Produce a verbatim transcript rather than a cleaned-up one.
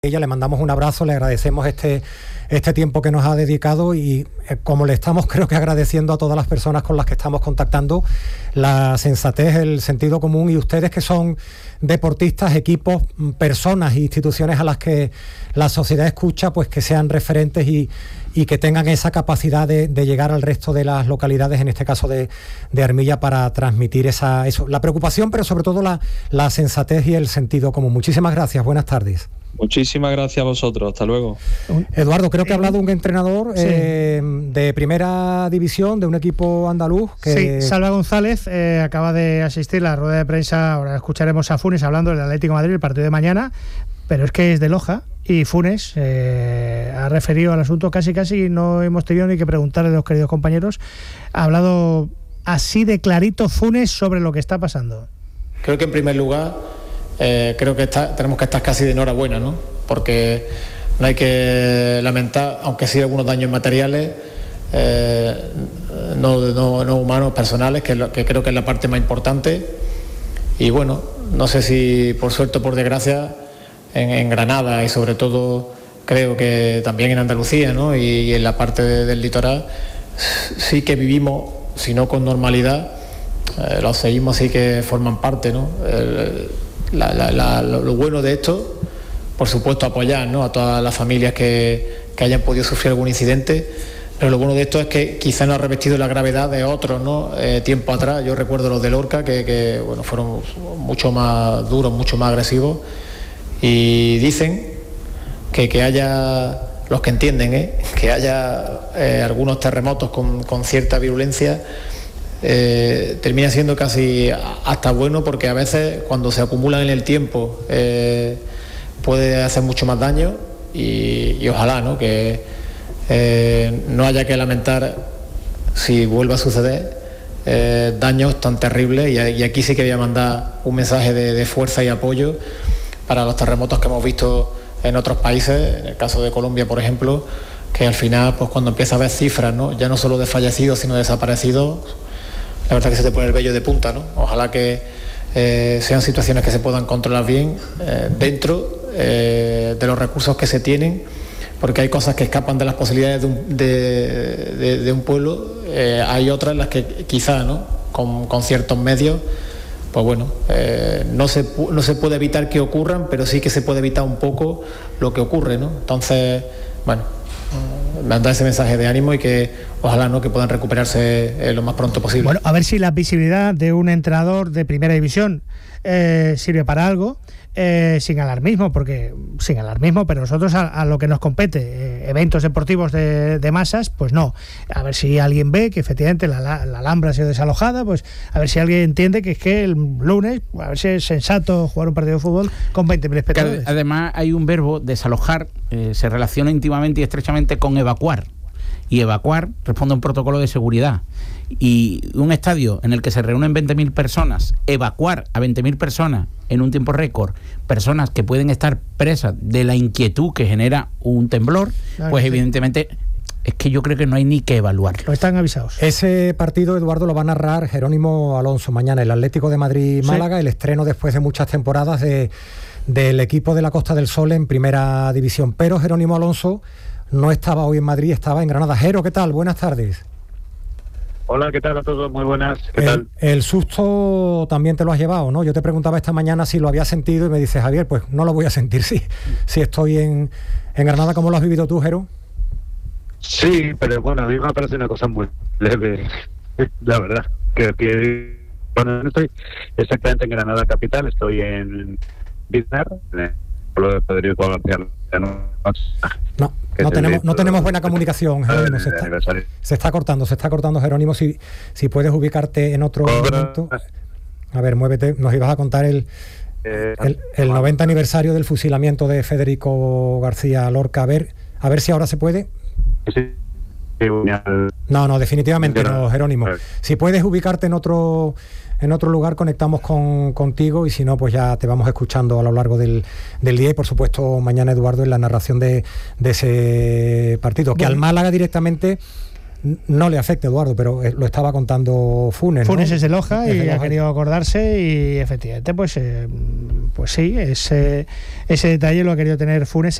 Ella le mandamos un abrazo, le agradecemos este, este tiempo que nos ha dedicado y eh, como le estamos creo que agradeciendo a todas las personas con las que estamos contactando, la sensatez, el sentido común, y ustedes que son deportistas, equipos, personas e instituciones a las que la sociedad escucha, pues que sean referentes y, y que tengan esa capacidad de, de llegar al resto de las localidades, en este caso de, de Armilla, para transmitir esa, eso, la preocupación, pero sobre todo la, la sensatez y el sentido común. Muchísimas gracias, buenas tardes. Muchísimas gracias a vosotros, hasta luego. Eduardo, creo que ha hablado un entrenador sí. eh, de primera división, de un equipo andaluz. Que... Sí, Salva González eh, acaba de asistir a la rueda de prensa. Ahora escucharemos a Funes hablando del Atlético de Madrid, el partido de mañana, pero es que es de Loja y Funes eh, ha referido al asunto casi casi, no hemos tenido ni que preguntarle a los queridos compañeros. Ha hablado así de clarito Funes sobre lo que está pasando. Creo que en primer lugar Eh, creo que está, tenemos que estar casi de enhorabuena, ¿no? Porque no hay que lamentar, aunque sí algunos daños materiales, eh, no, no, no humanos, personales, que, lo, que creo que es la parte más importante. Y bueno, no sé si por suerte o por desgracia, en, en Granada y sobre todo creo que también en Andalucía, ¿no? y, y en la parte de, del litoral, sí que vivimos, si no con normalidad, eh, los seísmos sí que forman parte, ¿no? El, La, la, la, lo bueno de esto, por supuesto, apoyar, ¿no? a todas las familias que, que hayan podido sufrir algún incidente, pero lo bueno de esto es que quizá no ha revestido la gravedad de otros, ¿no? Eh, tiempo atrás. Yo recuerdo los de Lorca que, que bueno, fueron mucho más duros, mucho más agresivos, y dicen que, que haya, los que entienden, ¿eh? que haya eh, algunos terremotos con, con cierta virulencia. Eh, termina siendo casi hasta bueno, porque a veces cuando se acumulan en el tiempo eh, puede hacer mucho más daño y, y ojalá, ¿no? que eh, no haya que lamentar, si vuelve a suceder, eh, daños tan terribles, y, y aquí sí que voy a mandar un mensaje de, de fuerza y apoyo para los terremotos que hemos visto en otros países, en el caso de Colombia por ejemplo, que al final pues cuando empieza a ver cifras, ¿no? ya no solo de fallecidos sino de desaparecidos, la verdad que se te pone el vello de punta, ¿no? Ojalá que eh, sean situaciones que se puedan controlar bien eh, dentro eh, de los recursos que se tienen, porque hay cosas que escapan de las posibilidades de un, de, de, de un pueblo, eh, hay otras en las que quizá, ¿no? con, con ciertos medios, pues bueno, eh, no, se, no se puede evitar que ocurran, pero sí que se puede evitar un poco lo que ocurre, ¿no? Entonces, bueno, mandar ese mensaje de ánimo y que ojalá, ¿no? que puedan recuperarse eh, lo más pronto posible. Bueno, a ver si la visibilidad de un entrenador de primera división eh, sirve para algo, eh, sin alarmismo, porque sin alarmismo, pero nosotros a, a lo que nos compete, eh, eventos deportivos de, de masas, pues no. A ver si alguien ve que efectivamente la, la, la Alhambra ha sido desalojada, pues a ver si alguien entiende que es que el lunes, a ver si es sensato jugar un partido de fútbol con veinte mil espectadores. Además hay un verbo, desalojar, eh, se relaciona íntimamente y estrechamente con evacuar. Y evacuar responde a un protocolo de seguridad. Y un estadio en el que se reúnen veinte mil personas, evacuar a veinte mil personas en un tiempo récord, personas que pueden estar presas de la inquietud que genera un temblor, claro, pues sí. evidentemente es que yo creo que no hay ni que evaluarlo. Lo están avisados. Ese partido, Eduardo, lo va a narrar Jerónimo Alonso mañana, el Atlético de Madrid-Málaga, sí. el estreno después de muchas temporadas de, del equipo de la Costa del Sol en primera división. Pero Jerónimo Alonso no estaba hoy en Madrid, estaba en Granada. Jero, ¿qué tal? Buenas tardes. Hola, ¿qué tal a todos? Muy buenas. ¿Qué el, tal? El susto también te lo has llevado, ¿no? Yo te preguntaba esta mañana si lo habías sentido y me dices, Javier, pues no lo voy a sentir si, si estoy en, en Granada. ¿Cómo lo has vivido tú, Jero? Sí, pero bueno, a mí me parece una cosa muy leve, la verdad. Que, que bueno, no estoy exactamente en Granada capital, estoy en Biznar, en el pueblo de Federico García. No, no tenemos, no tenemos buena comunicación, Jerónimo. Se está, se está cortando, se está cortando, Jerónimo. Si, si puedes ubicarte en otro momento. A ver, muévete. Nos ibas a contar el, el, el noventa aniversario del fusilamiento de Federico García Lorca. A ver, a ver si ahora se puede. No, no, definitivamente no, Jerónimo. Si puedes ubicarte en otro en otro lugar, conectamos con contigo, y si no, pues ya te vamos escuchando a lo largo del, del día, y por supuesto mañana, Eduardo, en la narración de, de ese partido. Que bueno, al Málaga directamente no le afecte, Eduardo, pero lo estaba contando Funes. Funes ¿no? es de Loja es y de Loja. ha querido acordarse y efectivamente, pues, eh, pues sí, ese, ese detalle lo ha querido tener Funes.